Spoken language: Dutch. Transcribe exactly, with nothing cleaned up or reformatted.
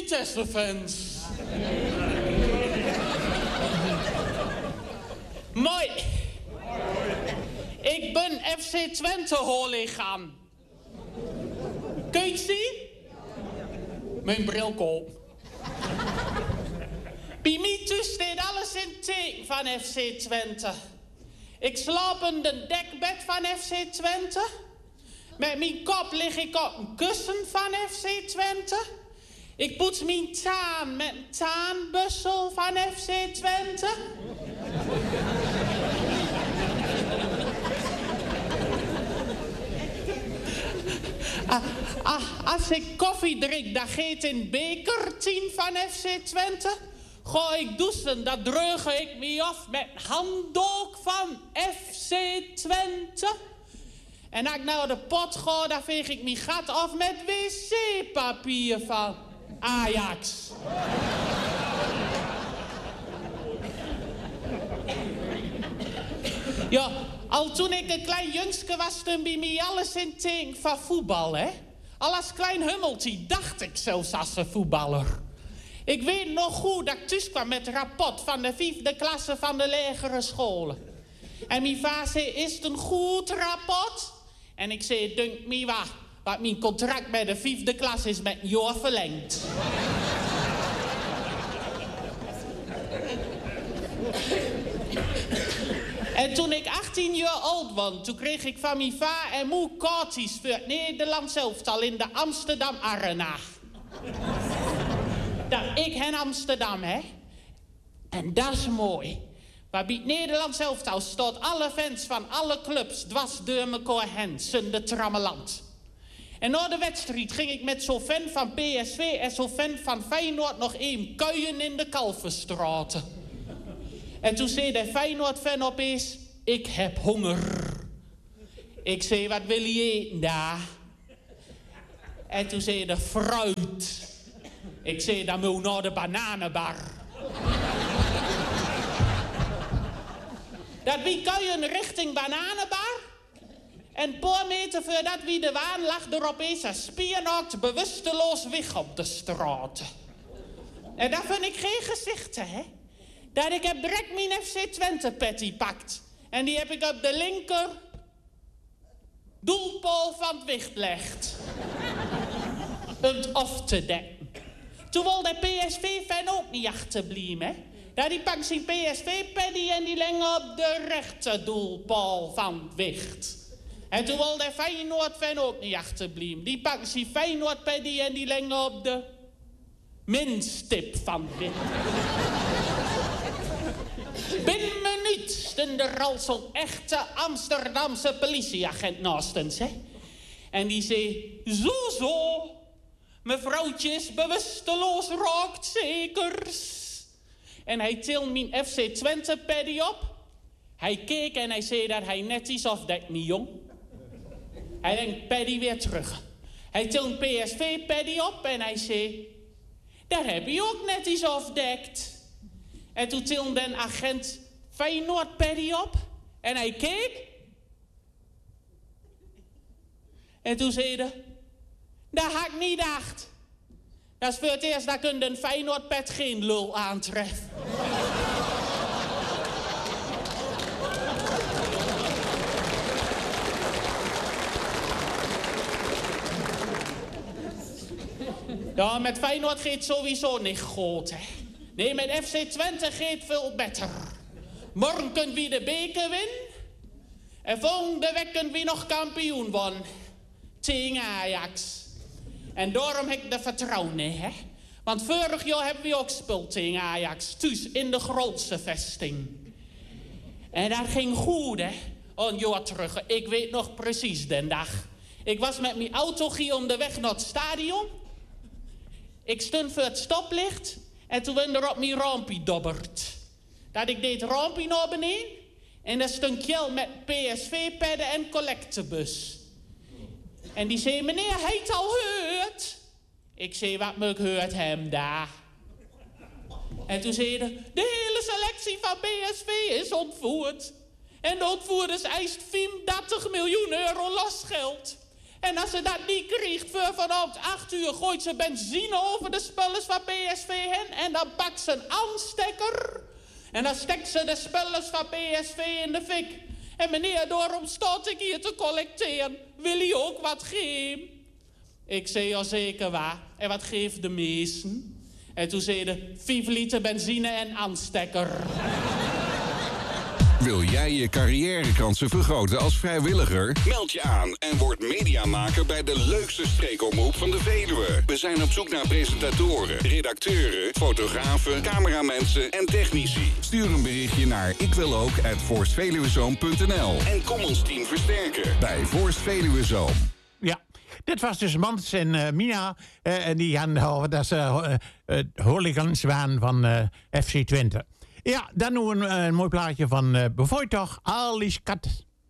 Vitesse-fans. Mooi. Ik ben F C Twente hooligan. Kun je het zien? Mijn bril koop. Bij mij thuis staat alles in het teken van F C Twente. Ik slaap in de dekbed van F C Twente. Met mijn kop lig ik op een kussen van F C Twente. Ik poets mijn taan met een taanbussel van F C Twente. Ah, ah, als ik koffie drink, dan geet in bekertien van F C Twente. Ga ik douchen, dan dreug ik me af met handdoek van F C Twente. En als ik naar de pot ga, dan veeg ik mijn gat af met wc-papier van Ajax. Ja, al toen ik een klein jongske was, toen bij mij alles in teken van voetbal, hè. Al als klein hummeltje dacht ik zelfs als een voetballer. Ik weet nog goed dat ik thuis kwam met een rapport van de vijfde klasse van de lagere scholen. En mijn vader zei, is het een goed rapport? En ik zei, denk me wat, want mijn contract bij de vijfde klas is met een jaar verlengd. En toen ik achttien jaar oud was, toen kreeg ik van mijn vader en moe kaartjes voor het Nederlands elftal in de Amsterdam Arena. Dat ik in Amsterdam, hè. En dat is mooi. Maar bij het Nederlands elftal staat alle fans van alle clubs dwars door elkaar heen, zonder trammeland. En na de wedstrijd ging ik met zo'n fan van P S V en zo'n fan van Feyenoord nog één kuien in de Kalverstraat. En toen zei de Feyenoord-fan opeens, ik heb honger. Ik zei, wat wil je eten daar? En toen zei de fruit. Ik zei, dan moet naar de bananenbar. Dat wie kuien richting bananenbar. En een paar meter voordat wie de waan lag er opeens een spiernaakt bewusteloos weg op de straat. En dat vind ik geen gezichten, hè. Dat ik heb direct mijn F C Twente petty pakt. En die heb ik op de linker doelpool van het wicht gelegd. Om het af te dekken. Toen wilde de P S V-fan ook niet achterblijven, hè. Dat die pakt zijn P S V-paddy en die legde op de rechter doelpool van het wicht. En toen wilde de Feyenoord-fan ook niet achterblijven. Die pakt zijn Feyenoord-paddy en die legde op de minstip van het wicht. Binnen een minuut stond er al zo'n echte Amsterdamse politieagent naast ons, hè. En die zei, zo zo, mevrouwtje is bewusteloos raakt zekers. En hij tilde mijn F C Twente paddy op. Hij keek en hij zei dat hij net iets afdekt, niet jong. Hij denkt paddy weer terug. Hij tilde een P S V paddy op en hij zei, daar heb je ook net iets afdekt. En toen tilde een agent Feyenoord paddy op. En hij keek. En toen zei hij, dat had ik niet gedacht. Dat is voor het eerst dat ik een Feyenoord pet geen lul aantref. Ja, met Feyenoord gaat sowieso niet goed, hè. Nee, met F C Twente gaat veel beter. Morgen kunnen we de beker winnen. En volgende week kunnen we nog kampioen worden. Tegen Ajax. En daarom heb ik de vertrouwen in, hè. Want vorig jaar hebben we ook gespeeld tegen Ajax. Thuis in de grootste vesting. En dat ging goed, hè. Een jaar terug. Ik weet nog precies den dag. Ik was met mijn auto hier onderweg naar het stadion. Ik stond voor het stoplicht. En toen werd er op mijn raampje dobberd. Dat ik deed raampje naar beneden. En daar stond Kjell met P S V-padden en collectebus. En die zei, meneer, hij het al gehoord? Ik zei, wat moet ik gehoord hem daar? En toen zei hij, de hele selectie van P S V is ontvoerd. En de ontvoerders eist vierendertig miljoen euro losgeld. En als ze dat niet krijgt voor vanavond acht uur... gooit ze benzine over de spullen van P S V heen... en dan pakt ze een aanstekker... en dan stekt ze de spullen van P S V in de fik. En meneer, daarom stond ik hier te collecteren. Wil je ook wat geven? Ik zei, ja zeker waar. En wat geeft de meesten? En toen zei de vijf liter benzine en aanstekker. Wil jij je carrièrekansen vergroten als vrijwilliger? Meld je aan en word mediamaker bij de leukste streekomroep van de Veluwe. We zijn op zoek naar presentatoren, redacteuren, fotografen, cameramensen en technici. Stuur een berichtje naar ikwillook at voorstveluwezoom punt n l en kom ons team versterken bij Voorst Veluwezoom. Ja, dit was dus Mans en uh, Mina. Uh, en die gaan, oh, dat is uh, uh, hooligans waren van uh, F C Twente. Ja, dan nu een, een mooi plaatje van uh, Bevoortocht, Alice Kat.